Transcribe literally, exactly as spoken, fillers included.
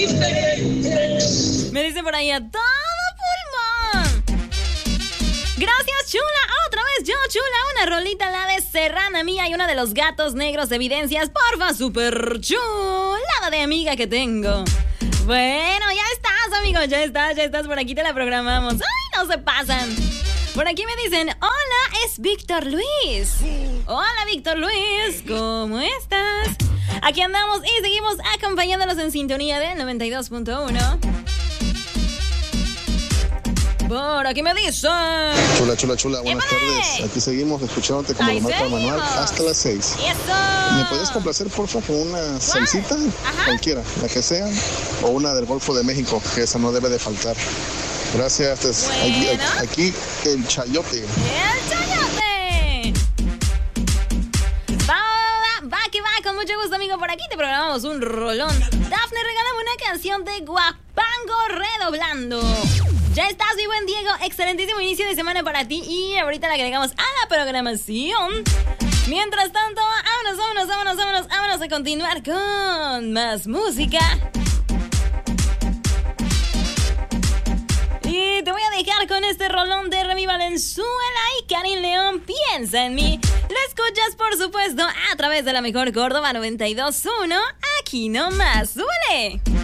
Me dice por ahí a todo pulmón. Gracias, chula. Otra vez yo, chula. Una rolita, la de Serrana Mía y una de los gatos negros de Evidencias. Porfa, súper chulada de amiga que tengo. Bueno, ya estás, amigo. Ya estás, ya estás. Por aquí te la programamos. ¡Ay, no se pasan! Por aquí me dicen, hola, es Víctor Luis. Hola, Víctor Luis. ¿Cómo estás? Aquí andamos y seguimos acompañándolos en sintonía del noventa y dos punto uno. Por aquí me dicen. Chula, chula, chula, buenas tardes. Aquí seguimos escuchándote como lo marca Manuel hasta las seis. Eso. ¿Me puedes complacer, porfa, con una salsita? Ajá. Cualquiera, la que sea. O una del Golfo de México, que esa no debe de faltar. Gracias. Bueno. Aquí, aquí el chayote. El chayote. Va, va, va, que va. Con mucho gusto, amigo. Por aquí te programamos un rolón. Dafne, regálame una canción de Guapango redoblando. Ya estás, mi buen Diego. Excelentísimo inicio de semana para ti. Y ahorita le agregamos a la programación. Mientras tanto, vámonos, vámonos, vámonos, vámonos, vámonos a continuar con más música. Y te voy a dejar con este rolón de Remy Valenzuela y Karin León. Piensa en mí. Lo escuchas, por supuesto, a través de la mejor Córdoba noventa y dos punto uno. Aquí nomás. ¡Súbele!